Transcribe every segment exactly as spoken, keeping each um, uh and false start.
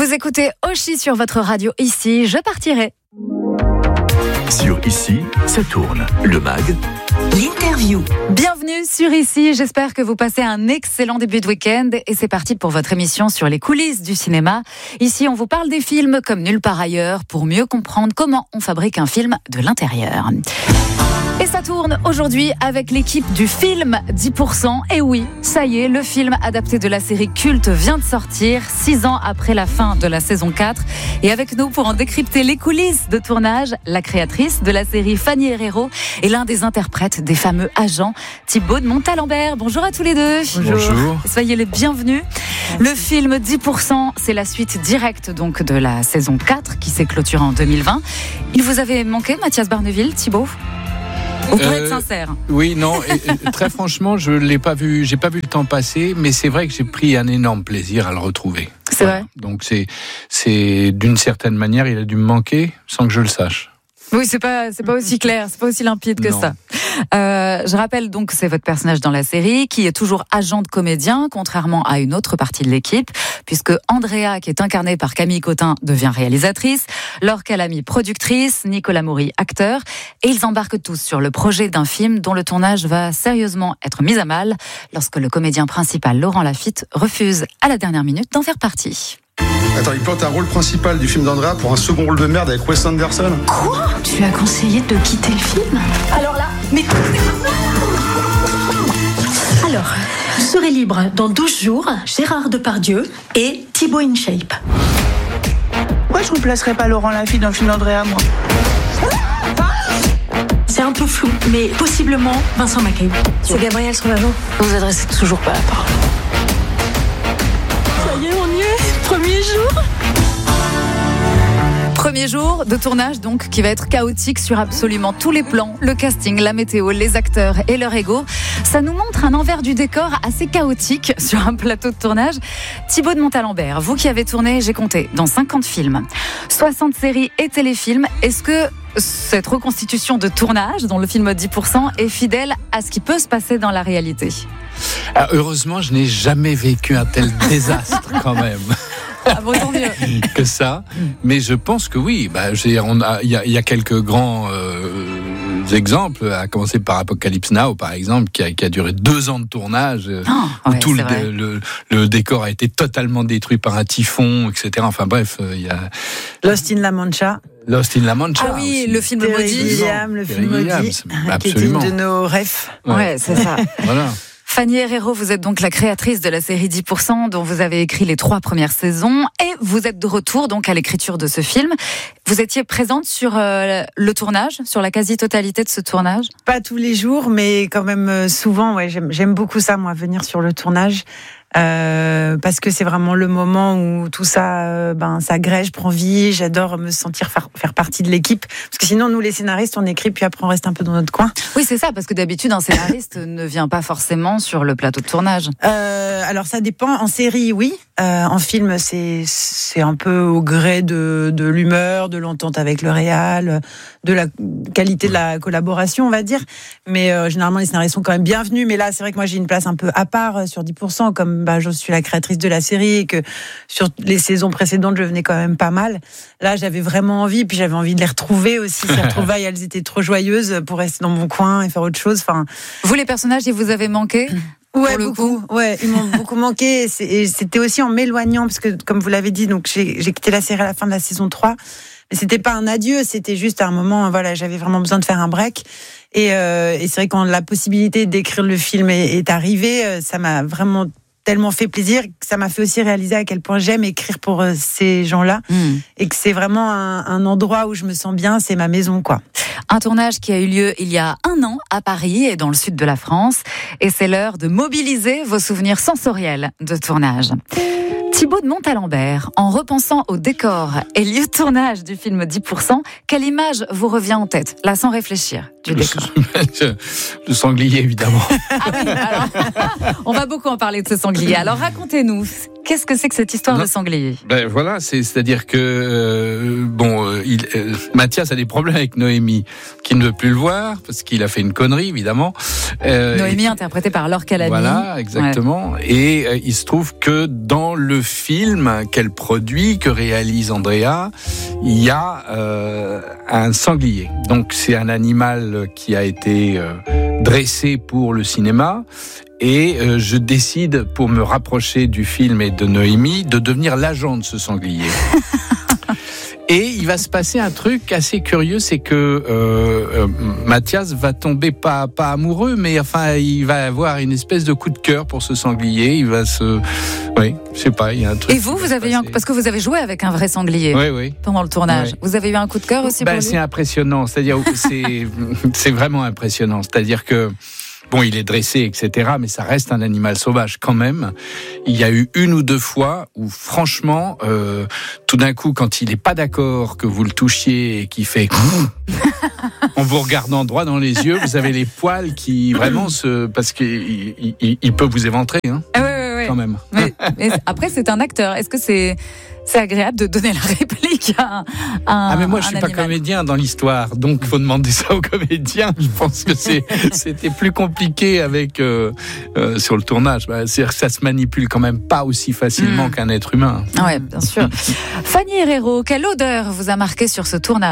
Vous écoutez Oshi sur votre radio Ici, je partirai. Sur Ici, ça tourne. Le mag. L'interview. Bienvenue sur Ici, j'espère que vous passez un excellent début de week-end et c'est parti pour votre émission sur les coulisses du cinéma. Ici, on vous parle des films comme nulle part ailleurs pour mieux comprendre comment on fabrique un film de l'intérieur. Et ça tourne aujourd'hui avec l'équipe du film dix pour cent. Et oui, ça y est, le film adapté de la série culte vient de sortir, six ans après la fin de la saison quatre. Et avec nous pour en décrypter les coulisses de tournage, la créatrice de la série Fanny Herrero et l'un des interprètes des fameux agents, Thibaut de Montalembert. Bonjour à tous les deux. Bonjour. Bonjour. Soyez les bienvenus. Merci. Le film dix pour cent, c'est la suite directe donc de la saison quatre qui s'est clôturée en deux mille vingt. Il vous avait manqué, Mathias Barneville, Thibaut ? Vous pouvez euh, être sincère. Oui, non, et, et, très franchement, je l'ai pas vu, j'ai pas vu le temps passer, mais c'est vrai que j'ai pris un énorme plaisir à le retrouver. C'est voilà. vrai. Donc c'est, c'est d'une certaine manière, il a dû me manquer sans que je le sache. Oui, c'est pas, c'est pas aussi clair, c'est pas aussi limpide que non. ça. Euh, je rappelle donc que c'est votre personnage dans la série qui est toujours agent de comédien, contrairement à une autre partie de l'équipe, puisque Andrea, qui est incarnée par Camille Cotin, devient réalisatrice, Laure Calamy productrice, Nicolas Maury acteur, et ils embarquent tous sur le projet d'un film dont le tournage va sérieusement être mis à mal lorsque le comédien principal Laurent Lafitte refuse à la dernière minute d'en faire partie. Attends, il plante un rôle principal du film d'Andrea pour un second rôle de merde avec Wes Anderson. Quoi ? Tu lui as conseillé de quitter le film ? Alors là, mais... Alors, je serai libre dans douze jours, Gérard Depardieu et Thibaut InShape. Pourquoi je remplacerais pas Laurent Lafitte dans le film d'Andrea, moi ? C'est un peu flou, mais possiblement Vincent Macaigne. C'est Gabriel son agent. Vous adressez toujours pas la parole. Ça y est, on y est. Premier jour. Premier jour de tournage donc qui va être chaotique sur absolument tous les plans, le casting, la météo, les acteurs et leur ego. Ça nous montre un envers du décor assez chaotique sur un plateau de tournage. Thibaut de Montalembert, vous qui avez tourné, j'ai compté, dans cinquante films, soixante séries et téléfilms, est-ce que cette reconstitution de tournage dans le film dix pour cent est fidèle à ce qui peut se passer dans la réalité ? Ah, heureusement, je n'ai jamais vécu un tel désastre quand même. Ah bon, tant mieux. que ça, mais je pense que oui. Bah, j'ai, on a, il y a, il y a quelques grands euh, exemples, à commencer par Apocalypse Now, par exemple, qui a, qui a duré deux ans de tournage, oh, où ouais, tout le, vrai. le, le décor a été totalement détruit par un typhon, et cetera. Enfin bref, il y a Lost in La Mancha. Lost in La Mancha. Ah oui, aussi. le film Terry maudit. Gilliam, le film maudit, qui est une de nos rêves. Ouais, ouais c'est ça. Voilà. Fanny Herrero, vous êtes donc la créatrice de la série dix pour cent dont vous avez écrit les trois premières saisons et vous êtes de retour donc à l'écriture de ce film. Vous étiez présente sur euh, le tournage, sur la quasi-totalité de ce tournage ? Pas tous les jours, mais quand même souvent. Ouais, j'aime, j'aime beaucoup ça, moi, venir sur le tournage. Euh, parce que c'est vraiment le moment où tout ça, euh, ben, ça grège, prend vie. J'adore me sentir faire, faire partie de l'équipe. Parce que sinon, nous, les scénaristes, on écrit, puis après, on reste un peu dans notre coin. Oui, c'est ça, parce que d'habitude, un scénariste ne vient pas forcément sur le plateau de tournage. Euh, alors, ça dépend. En série, oui. Euh, en film, c'est, c'est un peu au gré de, de l'humeur, de l'entente avec le réal, de la qualité de la collaboration, on va dire. Mais euh, généralement, les scénaristes sont quand même bienvenus. Mais là, c'est vrai que moi, j'ai une place un peu à part sur dix pour cent, comme bah, je suis la créatrice de la série et que sur les saisons précédentes, je venais quand même pas mal. Là, j'avais vraiment envie, puis j'avais envie de les retrouver aussi. Ces retrouvailles, elles étaient trop joyeuses pour rester dans mon coin et faire autre chose. Enfin, vous, les personnages, ils vous avaient manqué ? Ouais, beaucoup. Coup. Ouais, ils m'ont beaucoup manqué. Et c'était aussi en m'éloignant, parce que, comme vous l'avez dit, donc j'ai, j'ai quitté la série à la fin de la saison trois. Mais c'était pas un adieu, c'était juste un moment, voilà, j'avais vraiment besoin de faire un break. Et, euh, et c'est vrai, quand la possibilité d'écrire le film est, est arrivée, ça m'a vraiment tellement fait plaisir, que ça m'a fait aussi réaliser à quel point j'aime écrire pour euh, ces gens-là, mmh. et que c'est vraiment un, un endroit où je me sens bien, c'est ma maison, quoi. Un tournage qui a eu lieu il y a un an à Paris et dans le sud de la France, et c'est l'heure de mobiliser vos souvenirs sensoriels de tournage. Thibaut de Montalembert, en repensant au décor et lieu de tournage du film dix pour cent, quelle image vous revient en tête, là sans réfléchir ? du décor. Le sanglier, évidemment. Ah oui, alors, on va beaucoup en parler de ce sanglier. Alors racontez-nous, qu'est-ce que c'est que cette histoire non. de sanglier ? Ben voilà, c'est, c'est-à-dire que euh, bon, euh, il, euh, Mathias a des problèmes avec Noémie, qui ne veut plus le voir parce qu'il a fait une connerie, évidemment. Euh, Noémie, et, interprétée par Laure Calamy. Voilà, exactement. Ouais. Et euh, il se trouve que dans le film qu'elle produit, que réalise Andrea, il y a euh, un sanglier. Donc c'est un animal qui a été euh, dressé pour le cinéma. Et euh, je décide, pour me rapprocher du film et de Noémie, de devenir l'agent de ce sanglier. Et il va se passer un truc assez curieux, c'est que euh, euh, Mathias va tomber pas pas amoureux, mais enfin il va avoir une espèce de coup de cœur pour ce sanglier. Il va se, oui, je sais pas, il y a un truc. Et vous, vous avez eu un... parce que vous avez joué avec un vrai sanglier. Oui, oui. Pendant le tournage, oui. Vous avez eu un coup de cœur aussi ben, pour lui ? C'est impressionnant, c'est-à-dire c'est c'est vraiment impressionnant, c'est-à-dire que. Bon, il est dressé, et cetera, mais ça reste un animal sauvage quand même. Il y a eu une ou deux fois où, franchement, euh, tout d'un coup, quand il n'est pas d'accord que vous le touchiez et qu'il fait en vous regardant droit dans les yeux, vous avez les poils qui vraiment se... Parce qu'il il, il peut vous éventrer, hein, ah ouais, ouais, ouais. quand même. Mais, mais après, c'est un acteur. Est-ce que c'est... C'est agréable de donner la réplique à un Ah mais moi je suis animal. Pas comédien dans l'histoire, donc faut demander ça aux comédiens. Je pense que c'est, c'était plus compliqué avec euh, euh, sur le tournage. C'est-à-dire que ça se manipule quand même pas aussi facilement mmh. qu'un être humain. Ouais, bien sûr. Fanny Herrero, quelle odeur vous a marqué sur ce tournage ?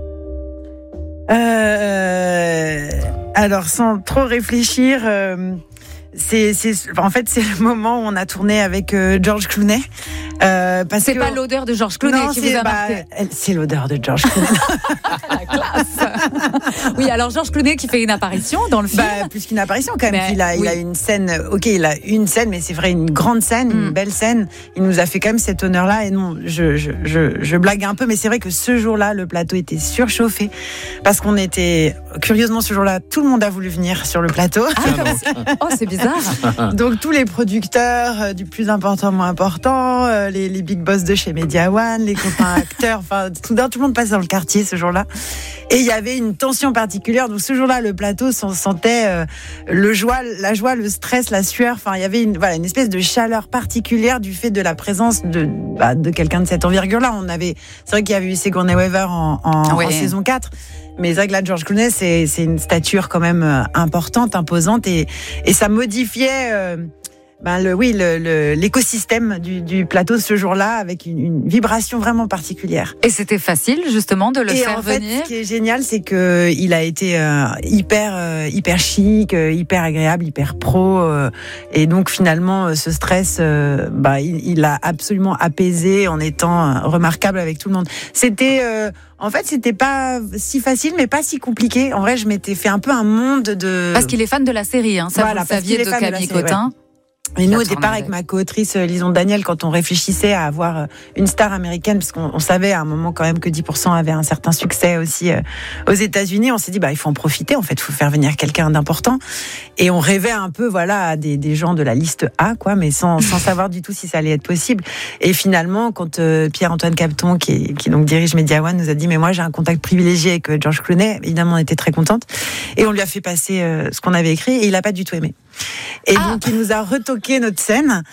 euh, Alors sans trop réfléchir. Euh... C'est, c'est, en fait, c'est le moment où on a tourné avec euh, George Clooney. Euh, parce c'est que... pas l'odeur de George Clooney non, qui vous a bah, marqué. C'est l'odeur de George Clooney. La classe. Oui, alors George Clooney qui fait une apparition dans le film. Bah, plus qu'une apparition quand même. Mais, il a, oui. il a une scène. Ok, il a une scène, mais c'est vrai une grande scène, mm. une belle scène. Il nous a fait quand même cet honneur-là. Et non, je, je, je, je blague un peu, mais c'est vrai que ce jour-là, le plateau était surchauffé parce qu'on était curieusement ce jour-là, tout le monde a voulu venir sur le plateau. Ah, oh, c'est bizarre. Donc tous les producteurs, euh, du plus important au moins important, euh, les, les big boss de chez Media One, les copains acteurs, enfin tout, tout le monde passait dans le quartier ce jour-là. Et il y avait une tension particulière. Donc ce jour-là, le plateau, on sentait euh, le joie, la joie, le stress, la sueur. Enfin, il y avait une, voilà, une espèce de chaleur particulière du fait de la présence de, bah, de quelqu'un de cette envergure-là. On avait, c'est vrai qu'il y avait eu Sigourney Weaver en, en, ouais. en saison quatre. Mais c'est vrai que là, George Clooney, c'est, c'est une stature quand même importante, imposante, et, et ça modifiait euh, ben le, oui, le, le, l'écosystème du, du plateau ce jour-là, avec une, une vibration vraiment particulière. Et c'était facile, justement, de le et faire en fait, venir. Ce qui est génial, c'est que il a été euh, hyper, euh, hyper chic, euh, hyper agréable, hyper pro, euh, et donc finalement, ce stress, euh, bah, il, il a absolument apaisé en étant remarquable avec tout le monde. C'était euh, En fait, c'était pas si facile, mais pas si compliqué. En vrai, je m'étais fait un peu un monde de... Parce qu'il est fan de la série, hein. Ça, voilà, vous le saviez, de Camille Cotin. Ouais. Et nous, au départ, avec ma co-autrice Lison Daniel, quand on réfléchissait à avoir une star américaine, parce qu'on on savait à un moment quand même que dix pour cent avait un certain succès aussi euh, aux États-Unis, on s'est dit, bah, il faut en profiter. En fait, il faut faire venir quelqu'un d'important. Et on rêvait un peu, voilà, à des, des gens de la liste A, quoi, mais sans, sans savoir du tout si ça allait être possible. Et finalement, quand euh, Pierre-Antoine Capton, qui, qui donc dirige Media One, nous a dit, mais moi, j'ai un contact privilégié avec George Clooney, évidemment, on était très contente. Et on lui a fait passer euh, ce qu'on avait écrit, et il a pas du tout aimé. Et ah. donc, il nous a retoqué notre scène.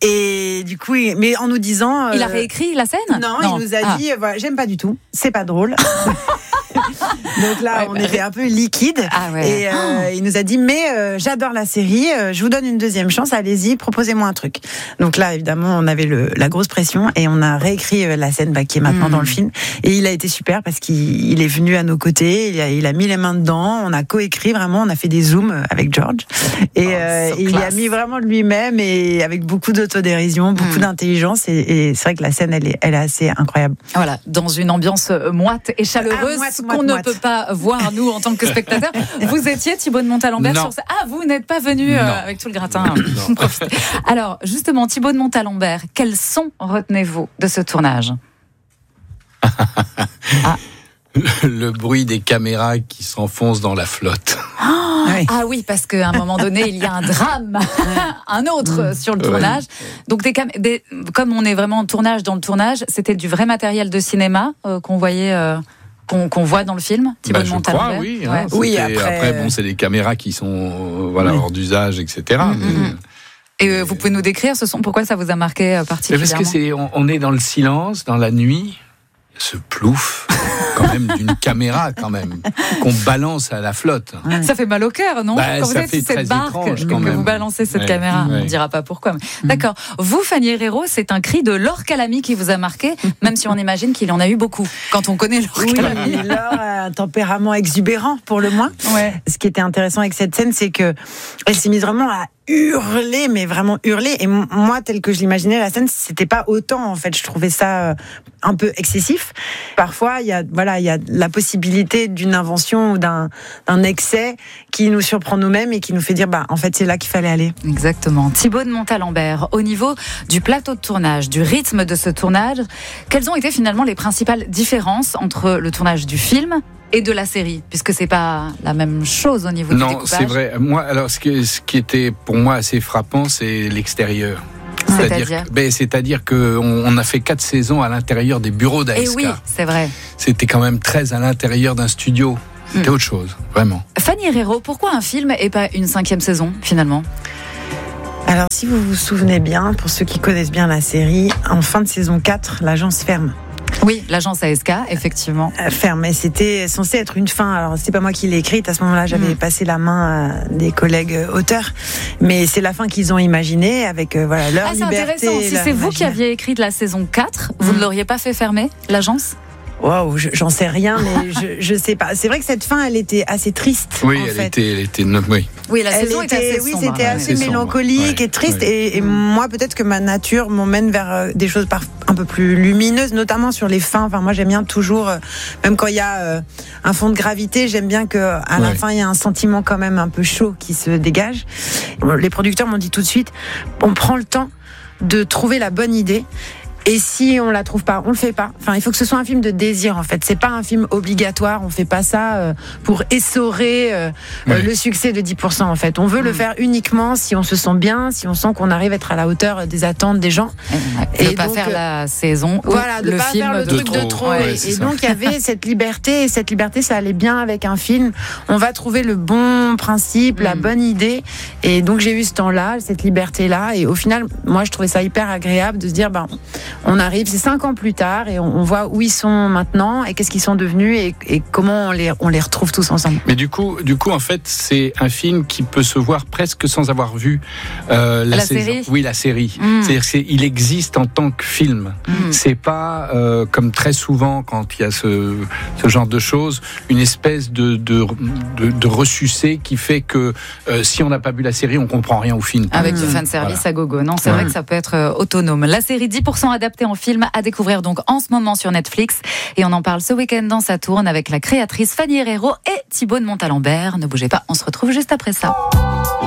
Et du coup, il, mais en nous disant... Euh, il a réécrit la scène ? Non, non, il nous a ah. dit, voilà, j'aime pas du tout, c'est pas drôle. Donc là, ouais, on bah... était un peu liquide. Ah ouais. Et euh, oh. il nous a dit, mais euh, j'adore la série, euh, je vous donne une deuxième chance, allez-y, proposez-moi un truc. Donc là, évidemment, on avait le, la grosse pression et on a réécrit euh, la scène bah, qui est maintenant mmh. dans le film. Et il a été super parce qu'il il est venu à nos côtés, il a, il a mis les mains dedans, on a coécrit vraiment, on a fait des zooms avec George. Et, oh, euh, et il y a mis vraiment de lui-même et avec beaucoup d'autodérision, beaucoup mmh. d'intelligence. Et, et c'est vrai que la scène, elle est, elle est assez incroyable. Voilà, dans une ambiance moite et chaleureuse, ah, moite, moite, qu'on moite. ne peut pas voir, nous, en tant que spectateurs. Vous étiez Thibaut de Montalembert sur ça. Ah, vous n'êtes pas venu euh, avec tout le gratin. Alors, justement, Thibaut de Montalembert, quels sons retenez-vous de ce tournage ? ah. Le bruit des caméras qui s'enfoncent dans la flotte. Oh, oui. Ah oui, parce qu'à un moment donné, il y a un drame, un autre sur le tournage. Ouais. Donc, des cam- des, comme on est vraiment en tournage dans le tournage, c'était du vrai matériel de cinéma euh, qu'on voyait... Euh qu'on, qu'on voit dans le film, Thibaut bah, de je Montalembert. crois, oui. Hein, ouais. Oui, après, après, bon, c'est des caméras qui sont euh, voilà, oui. hors d'usage, et cetera. Mm-hmm. Mais... Et euh, vous pouvez nous décrire ce son, pourquoi ça vous a marqué euh, particulièrement? Parce que c'est, on, on est dans le silence, dans la nuit, ce plouf, quand même, d'une caméra, quand même, qu'on balance à la flotte. Ouais. Ça fait mal au cœur, non? Bah, quand vous ça êtes fait sur cette très barque, étrange, que, quand que même. vous balancez cette ouais, caméra, ouais. on ne dira pas pourquoi. Mais... D'accord. Vous, Fanny Herrero, c'est un cri de Laure Calamy qui vous a marqué, même si on imagine qu'il en a eu beaucoup, quand on connaît Laure Oui, Calamy. Laure a un tempérament exubérant, pour le moins. Ouais. Ce qui était intéressant avec cette scène, c'est que elle s'est mise vraiment à hurler, mais vraiment hurler. Et moi, tel que je l'imaginais, la scène, c'était pas autant, en fait. Je trouvais ça un peu excessif. Parfois, il y a, voilà, il y a la possibilité d'une invention ou d'un, d'un excès qui nous surprend nous-mêmes et qui nous fait dire, bah, en fait, c'est là qu'il fallait aller. Exactement. Thibaut de Montalembert, au niveau du plateau de tournage, du rythme de ce tournage, quelles ont été finalement les principales différences entre le tournage du film et de la série, puisque c'est pas la même chose au niveau du non, découpage. c'est vrai. Moi, alors, ce qui, ce qui était pour moi assez frappant, c'est l'extérieur. C'est-à-dire, C'est-à-dire, ben, c'est-à-dire qu'on on a fait quatre saisons à l'intérieur des bureaux d'A S K. Et oui, c'est vrai. C'était quand même treize à l'intérieur d'un studio. C'était mmh. autre chose, vraiment. Fanny Herrero, pourquoi un film et pas une cinquième saison, finalement ? Alors, si vous vous souvenez bien, pour ceux qui connaissent bien la série, en fin de saison quatre, l'agence ferme. Oui, l'agence A S K, effectivement. Euh, ferme, et c'était censé être une fin. Alors, c'est pas moi qui l'ai écrite. À ce moment-là, j'avais mmh. passé la main à des collègues auteurs. Mais c'est la fin qu'ils ont imaginée avec euh, voilà, leur ah, c'est liberté. Intéressant. Si c'est vous qui aviez écrit la saison quatre, mmh. vous ne l'auriez pas fait fermer, l'agence ? Waouh, j'en sais rien, mais je, je sais pas. C'est vrai que cette fin, elle était assez triste. Oui, en elle fait. était, elle était, oui. Oui, la elle saison était, était assez oui, sombre. c'était ouais. assez sombre. mélancolique ouais. et triste. Ouais. Et, et moi, peut-être que ma nature m'emmène vers des choses par, un peu plus lumineuses, notamment sur les fins. Enfin, moi, j'aime bien toujours, même quand il y a euh, un fond de gravité, j'aime bien que à la ouais. fin, il y a un sentiment quand même un peu chaud qui se dégage. Les producteurs m'ont dit tout de suite, on prend le temps de trouver la bonne idée. Et si on la trouve pas, on le fait pas. Enfin, il faut que ce soit un film de désir, en fait. C'est pas un film obligatoire. On fait pas ça euh, pour essorer euh, oui. euh, le succès de dix pour cent, en fait. On veut mmh. le faire uniquement si on se sent bien, si on sent qu'on arrive à être à la hauteur des attentes des gens. Et de ne pas donc, faire la saison ou voilà, de le pas film faire le de truc trop. de trop. Ouais, et et donc, il y avait cette liberté. Et cette liberté, ça allait bien avec un film. On va trouver le bon principe, mmh. la bonne idée. Et donc, j'ai eu ce temps-là, cette liberté-là. Et au final, moi, je trouvais ça hyper agréable de se dire, ben, on arrive, c'est cinq ans plus tard, et on, on voit où ils sont maintenant, et qu'est-ce qu'ils sont devenus, et, et comment on les, on les retrouve tous ensemble. Mais du coup, du coup, en fait, c'est un film qui peut se voir presque sans avoir vu euh, la, la saison. série. Oui, la série. Mmh. C'est-à-dire qu'il existe en tant que film. Mmh. C'est pas euh, comme très souvent quand il y a ce, ce genre de choses, une espèce de, de, de, de ressucé qui fait que euh, si on n'a pas vu la série, on comprend rien au film. Avec mmh. du fan service voilà. à gogo. Non, c'est mmh. vrai que ça peut être euh, autonome. La série dix pour cent adaptée en film à découvrir donc en ce moment sur Netflix, et on en parle ce week-end dans Sa Tourne avec la créatrice Fanny Herrero et Thibaut de Montalembert. Ne bougez pas, on se retrouve juste après ça.